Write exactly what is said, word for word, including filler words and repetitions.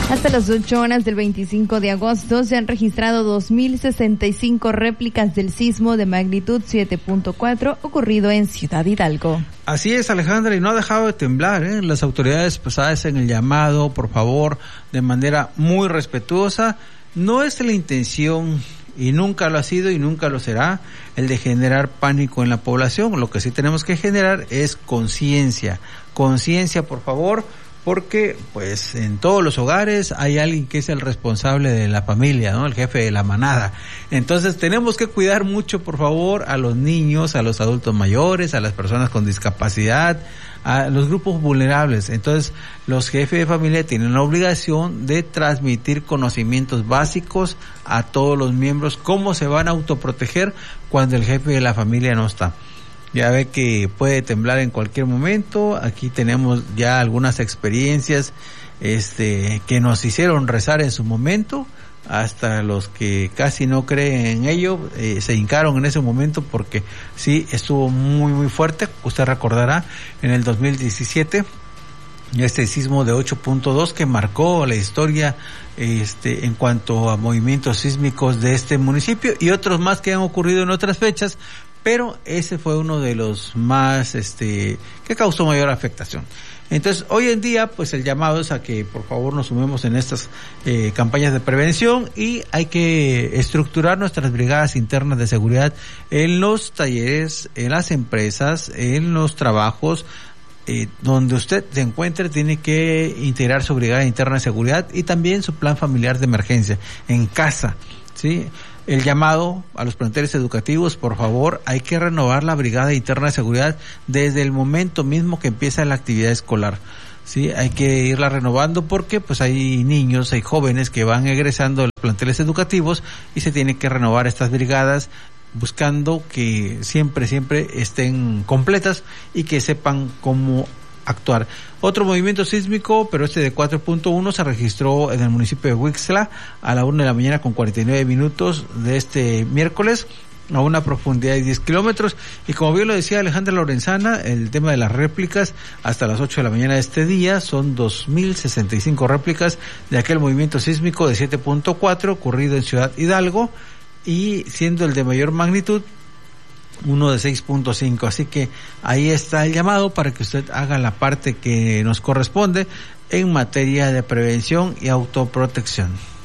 Hasta las ocho horas del veinticinco de agosto se han registrado dos mil sesenta y cinco réplicas del sismo de magnitud siete punto cuatro ocurrido en Ciudad Hidalgo. Así es, Alejandra, y no ha dejado de temblar, ¿eh? Las autoridades pues hacen el llamado, por favor, de manera muy respetuosa. No es la intención, y nunca lo ha sido y nunca lo será, el de generar pánico en la población. Lo que sí tenemos que generar es conciencia. Conciencia, por favor, porque pues en todos los hogares hay alguien que es el responsable de la familia, ¿no? El jefe de la manada. Entonces tenemos que cuidar mucho, por favor, a los niños, a los adultos mayores, a las personas con discapacidad, a los grupos vulnerables. Entonces los jefes de familia tienen la obligación de transmitir conocimientos básicos a todos los miembros, cómo se van a autoproteger cuando el jefe de la familia no está. Ya ve que puede temblar en cualquier momento. Aquí tenemos ya algunas experiencias este que nos hicieron rezar en su momento. Hasta los que casi no creen en ello eh, se hincaron en ese momento, porque sí estuvo muy muy fuerte. Usted recordará en el dos mil diecisiete este sismo de ocho punto dos que marcó la historia este en cuanto a movimientos sísmicos de este municipio, y otros más que han ocurrido en otras fechas, pero ese fue uno de los más, este, que causó mayor afectación. Entonces, hoy en día, pues el llamado es a que por favor nos sumemos en estas eh, campañas de prevención, y hay que estructurar nuestras brigadas internas de seguridad en los talleres, en las empresas, en los trabajos. Eh, donde usted se encuentre, tiene que integrar su brigada interna de seguridad y también su plan familiar de emergencia en casa, ¿sí? El llamado a los planteles educativos, por favor, hay que renovar la brigada interna de seguridad desde el momento mismo que empieza la actividad escolar. Sí, hay que irla renovando porque pues hay niños, hay jóvenes que van egresando de los planteles educativos y se tienen que renovar estas brigadas, buscando que siempre, siempre estén completas y que sepan cómo actuar. Otro movimiento sísmico, pero este de cuatro punto uno, se registró en el municipio de Huixtla a la una de la mañana con cuarenta y nueve minutos de este miércoles, a una profundidad de diez kilómetros, y como bien lo decía Alejandra Lorenzana, el tema de las réplicas hasta las ocho de la mañana de este día son dos mil sesenta y cinco réplicas de aquel movimiento sísmico de siete punto cuatro ocurrido en Ciudad Hidalgo, y siendo el de mayor magnitud uno de seis punto cinco, así que ahí está el llamado para que usted haga la parte que nos corresponde en materia de prevención y autoprotección.